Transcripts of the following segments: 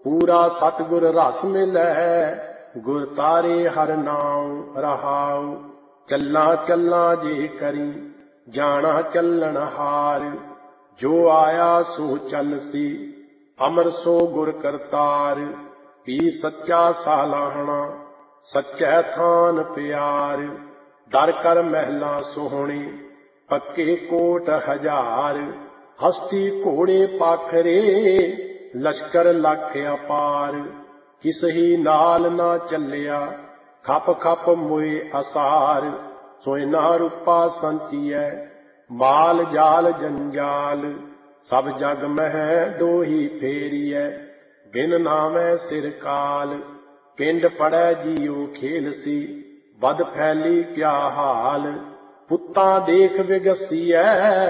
पूरा सतगुर रस मिलै, गुर तारे हर नाम रहाऊ। चलना चलना जे करी, जाना चलन हार। जो आया सो चलसी, अमर सो गुर करतार। पी सच्चा सालाहना, सच्चै थान प्यार। दर कर महला सोहणे, पक्के कोट हजार। हस्ती घोड़े पाखरे, लश्कर लख अपार। किसही नाल ना चलिया, खप खप मोए असार। सोयना रूपा संचियै, माल जाल जंजाल। सब जग मह डोही फेरियै, बिन नामै सिर काल। पिंड पड़ै जियो खेलसी, बद फैली क्या हाल। पुत्तां देख विगसियै,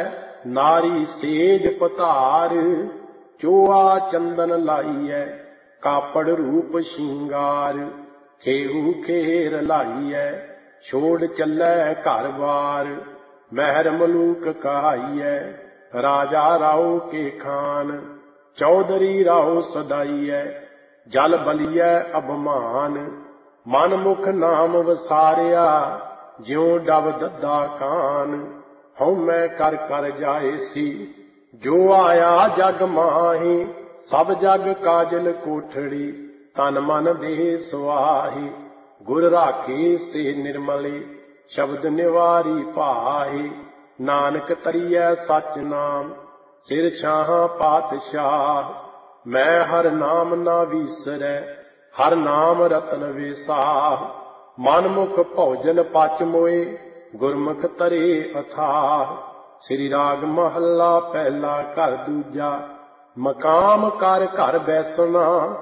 नारी सेज पतार। चोआ चंदन लाइयै, कापड़ रूप शिंगार। खेहू खेर लाइयै, छोड़ चलै घर बार। महर मलूक कहाइयै, राजा राव के खान। चौधरी राव सदाइयै, जल बलियै अभमान। मन मुख नाम वसारिया, ज्यों डब दद्दा कान। हउमै कर कर जाएसी, जो आया जग माही। सब जग काजल कोठड़ी, तन मन देह सुआही। गुर राखे से निर्मले, शब्द निवारी पाही। नानक तरियै सच नाम, सिर छाहां पातशाह। मैं हर नाम ना विसरै, हर नाम रतन विसाह। मन मुख भोजन पच मोए, गुरमुख तरे अथाह। श्री राग महला पहला घर दूजा, मकाम कर घर बैसना।